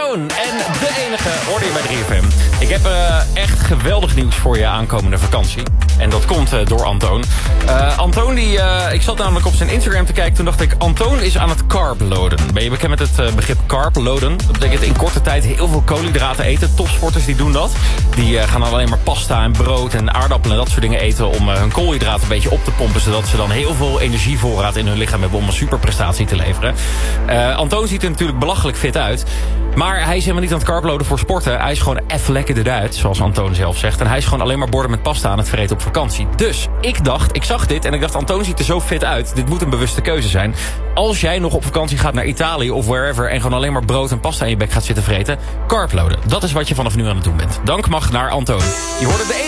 Antoon en de enige hoorde je bij 3FM. Ik heb echt geweldig nieuws voor je aankomende vakantie. En dat komt door Antoon. Antoon, ik zat namelijk op zijn Instagram te kijken. Toen dacht ik, Antoon is aan het carb-loaden. Ben je bekend met het begrip carb-loaden? Dat betekent in korte tijd heel veel koolhydraten eten. Topsporters die doen dat. Die gaan dan alleen maar pasta en brood en aardappelen en dat soort dingen eten om hun koolhydraten een beetje op te pompen. Zodat ze dan heel veel energievoorraad in hun lichaam hebben om een superprestatie te leveren. Antoon ziet er natuurlijk belachelijk fit uit. Maar hij is helemaal niet aan het carb-loaden voor sporten. Hij is gewoon even lekker eruit, zoals Antoon zelf zegt. En hij is gewoon alleen maar borden met pasta aan het vreten op vakantie. Dus ik zag dit en ik dacht, Antoon ziet er zo fit uit. Dit moet een bewuste keuze zijn. Als jij nog op vakantie gaat naar Italië of wherever en gewoon alleen maar brood en pasta in je bek gaat zitten vreten, carb-loaden. Dat is wat je vanaf nu aan het doen bent. Dank mag naar Antoon. Je hoorde de